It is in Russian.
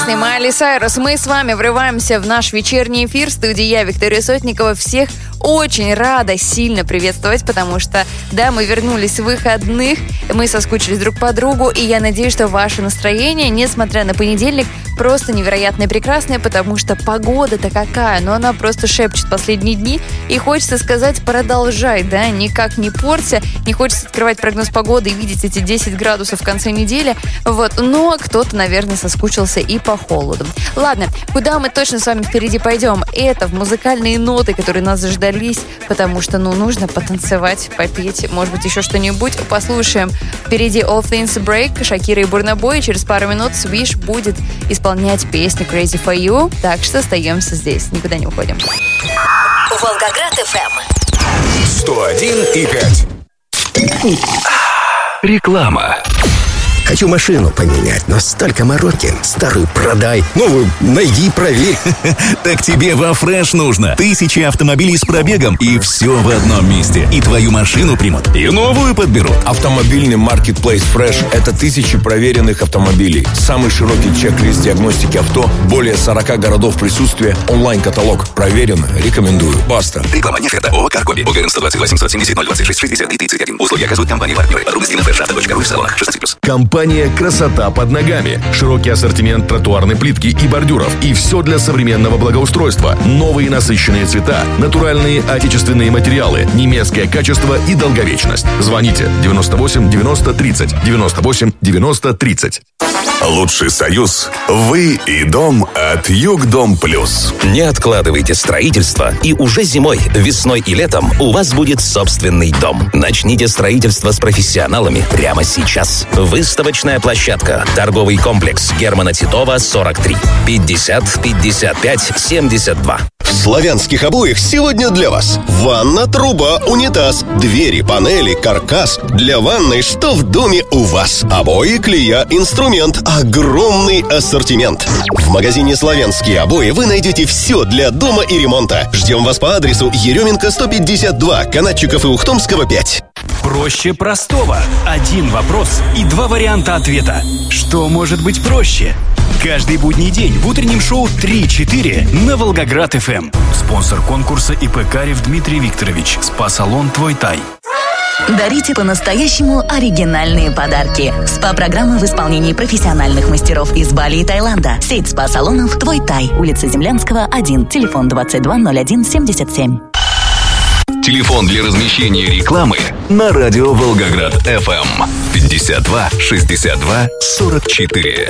прекрасный Майли Сайрус. Мы с вами врываемся в наш вечерний эфир. В студии я, Виктория Сотникова. Всех очень рада сильно приветствовать, потому что, да, мы вернулись с выходных, мы соскучились друг по другу, и я надеюсь, что ваше настроение, несмотря на понедельник, просто невероятное и прекрасное, потому что погода-то какая, но она просто шепчет последние дни, и хочется сказать, продолжай, да, никак не порься, не хочется открывать прогноз погоды и видеть эти 10 градусов в конце недели, вот, но кто-то, наверное, соскучился и по холоду. Ладно, куда мы точно с вами впереди пойдем? Это в музыкальные ноты, которые нас заждались, потому что, нужно потанцевать, попеть, может быть, еще что-нибудь. Послушаем впереди All Things Break, Шакира и Бурна Бой. Через пару минут Свиш будет исполнять песню Crazy for You. Так что остаемся здесь, никуда не уходим. Волгоград FM 101,5. Реклама. Хочу машину поменять, но столько мороки. Старую продай, новую найди, проверь. Так тебе во Фреш нужно. 1000 автомобилей с пробегом, и все в одном месте. И твою машину примут, и новую подберут. Автомобильный маркетплейс Fresh – это 1000 проверенных автомобилей. Самый широкий чек-лист диагностики авто, более 40 городов присутствия, онлайн-каталог. Проверено, рекомендую. Баста. Реклама не это. ООО «Каргоби». ОГРН 120 870 026 60 и 31. Услуги оказывают компании-партнеры. Подробности на freshauto.ru в салонах 16+. Компания «Красота под ногами». Широкий ассортимент тротуарной плитки и бордюров. И все для современного благоустройства. Новые насыщенные цвета, натуральные отечественные материалы, немецкое качество и долговечность. Звоните 98 90 30 98 90 30. Лучший союз. Вы и дом от Югдом Плюс. Не откладывайте строительство, и уже зимой, весной и летом у вас будет собственный дом. Начните строительство с профессионалами прямо сейчас. Выставочная площадка. Торговый комплекс Германа Титова, 43. 50 55 72. В славянских обоях сегодня для вас ванна, труба, унитаз, двери, панели, каркас. Для ванной что в доме у вас? Обои, клея, инструмент. Огромный ассортимент. В магазине «Славянские обои» вы найдете все для дома и ремонта. Ждем вас по адресу Еременко 152, Канатчиков и Ухтомского 5. Проще простого. Один вопрос и два варианта ответа. Что может быть проще? Каждый будний день в утреннем шоу 3-4 на Волгоград ФМ. Спонсор конкурса ИП Карев Дмитрий Викторович. СПА-салон «Твой Тай». Дарите по-настоящему оригинальные подарки. СПА-программы в исполнении профессиональных мастеров из Бали и Таиланда. Сеть СПА-салонов «Твой Тай». Улица Землянского, 1. Телефон 220177. Телефон для размещения рекламы на радио Волгоград FM 52 62 44.